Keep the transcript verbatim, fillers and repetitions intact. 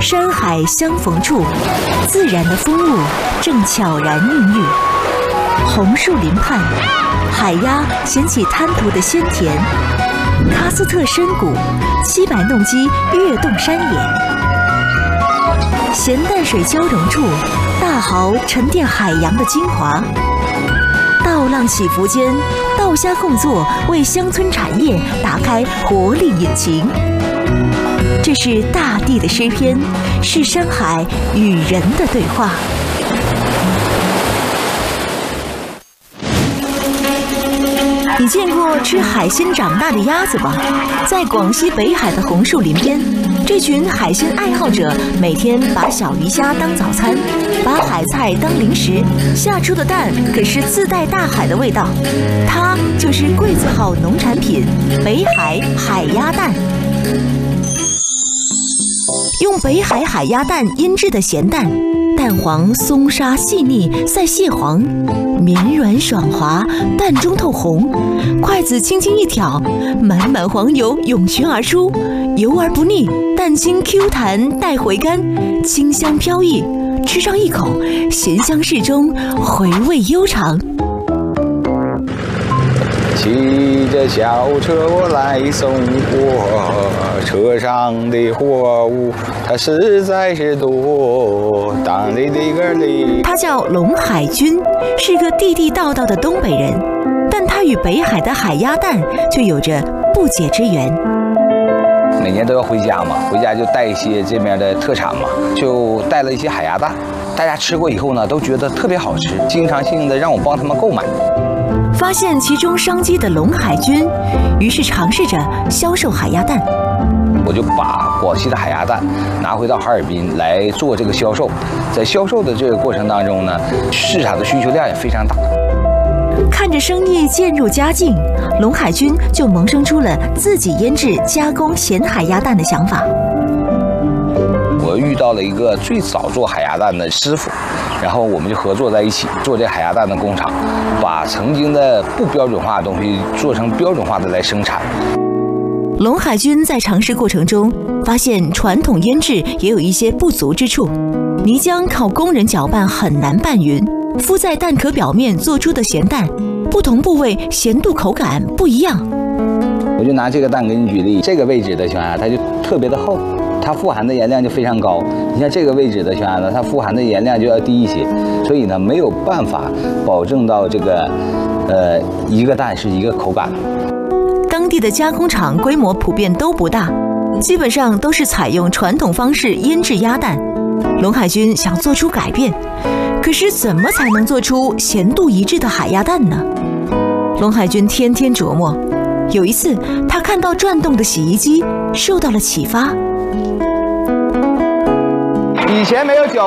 山海相逢处，自然的风物正悄然孕育。红树林畔，海鸭衔起滩涂的鲜甜。喀斯特深谷，七百弄基跃动山野。咸淡水交融处，大蚝沉淀海洋的精华。稻浪起伏间，稻虾共作，为乡村产业打开活力引擎。这是大地的诗篇，是山海与人的对话。你见过吃海鲜长大的鸭子吗？在广西北海的红树林边，这群海鲜爱好者每天把小鱼虾当早餐，把海菜当零食，下出的蛋可是自带大海的味道。它就是桂字号农产品北海海鸭蛋。用北海海鸭蛋腌制的咸蛋，蛋黄松沙细腻，赛蟹黄，绵软爽滑，蛋中透红。筷子轻轻一挑，满满黄油涌泉而出，油而不腻，蛋清 Q 弹带回甘，清香飘逸。吃上一口，咸香适中，回味悠长。 骑着小车我来送货，车上的货物它实在是多。当里的个里， 他叫龙海军，是个地地道道的东北人，但他与北海的海鸭蛋却有着不解之缘。 每年都要回家嘛，回家就带一些这边的特产嘛，就带了一些海鸭蛋。大家吃过以后呢，都觉得特别好吃，经常性的让我帮他们购买。 发现其中商机的龙海军，于是尝试着销售海鸭蛋。 我就把广西的海鸭蛋拿回到哈尔滨来做这个销售，在销售的这个过程当中呢，市场的需求量也非常大。 看着生意渐入佳境，龙海军就萌生出了自己腌制加工咸海鸭蛋的想法。 我遇到了一个最早做海鸭蛋的师傅，然后我们就合作在一起做这海鸭蛋的工厂，把曾经的不标准化的东西做成标准化的来生产。 龙海军在尝试过程中发现，传统腌制也有一些不足之处。泥浆靠工人搅拌很难拌匀，敷在蛋壳表面做出的咸蛋，不同部位咸度口感不一样。 我就拿这个蛋给你举例，这个位置的情况下，它就特别的厚，它富含的盐量就非常高。你像这个位置的情况下呢，它富含的盐量就要低一些，所以呢没有办法保证到这个，呃，一个蛋是一个口感。 当地的加工厂规模普遍都不大，基本上都是采用传统方式腌制鸭蛋。龙海军想做出改变，可是怎么才能做出咸度一致的海鸭蛋呢？龙海军天天琢磨。有一次，他看到转动的洗衣机，受到了启发。 以前没有搅